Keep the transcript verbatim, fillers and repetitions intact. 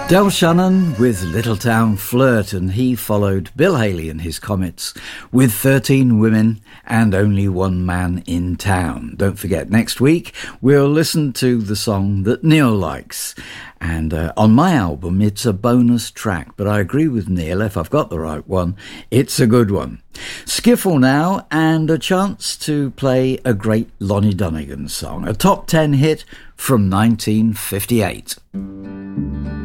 Del Shannon with Little Town Flirt, and he followed Bill Haley and his Comets with thirteen Women and Only One Man in Town. Don't forget, next week we'll listen to the song that Neil likes. And uh, on my album, it's a bonus track, but I agree with Neil, if I've got the right one, it's a good one. Skiffle now, and a chance to play a great Lonnie Donegan song, a top ten hit from nineteen fifty-eight.